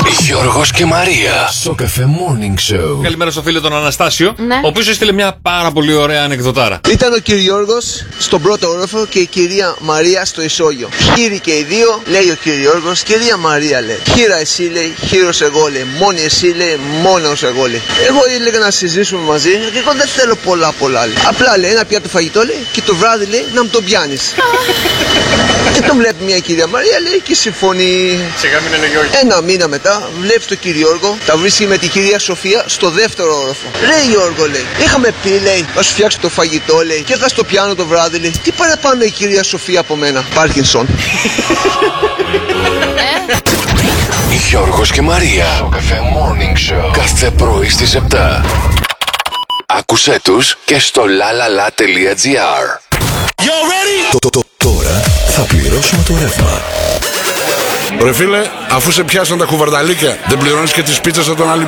Γιώργος και Μαρία στο Cafe Morning Show. Καλημέρα στο φίλο τον Αναστάσιο, Ναι. ο οποίος έστειλε μια πάρα πολύ ωραία ανεκδοτάρα. Ήταν ο κύριος Γιώργος στον πρώτο όροφο και η κυρία Μαρία στο ισόγειο. Χείροι και οι δύο, λέει ο κύριος Γιώργος. Κυρία Μαρία, λέει. Χείρα εσύ, λέει. Χείρος εγώ, λέει. Μόνη εσύ, λέει. Μόνος εγώ, λέει. Εγώ έλεγα να συζήσουμε μαζί και εγώ δεν θέλω πολλά, λέει. Απλά, λέει, ένα πιάτο φαγητό, λέει, και το βράδυ, λέει, να μου το πιάνεις. Και τον βλέπει μια κυρία Μαρία, λέει, και συμφωνεί. Σιγά μην είναι Γιώργο. Ένα μήνα μετά βλέπει τον κύριο Γιώργο, τα βρίσκει με την κυρία Σοφία στο δεύτερο όροφο. Λέει Γιώργο, λέει, είχαμε πει, λέει, να σου φτιάξω το φαγητό, λέει, και θα στο πιάνω το βράδυ, λέει. Τι παραπάνω η κυρία Σοφία από μένα? Πάρκινσον. Γιώργος και Μαρία στο Cafe Morning Show. Κάθε πρωί στις 7. Άκουσέ τους και στο lalala.gr. Τώρα θα πληρώσουμε το ρεύμα. Ρε φίλε, αφού σε πιάσαν τα κουβαρδαλίκια, δεν πληρώνεις και τις πίτσες από τον άλλη